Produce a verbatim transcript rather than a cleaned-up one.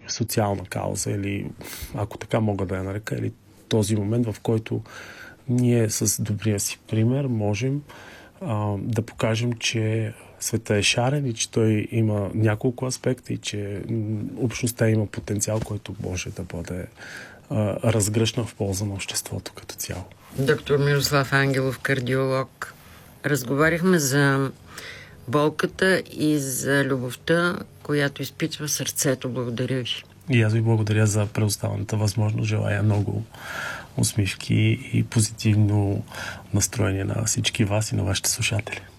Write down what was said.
социална кауза или, ако така мога да я нарека, или този момент, в който ние с добрия си пример можем а, да покажем, че света е шарен и че той има няколко аспекта и че м, общността има потенциал, който може да бъде а, разгръщан в полза на обществото като цяло. Доктор Мирослав Ангелов, кардиолог. Разговаряхме за болката и за любовта, която изпитва сърцето. Благодаря ви. И аз ви благодаря за предоставената възможност. Желая много усмивки и позитивно настроение на всички вас и на вашите слушатели.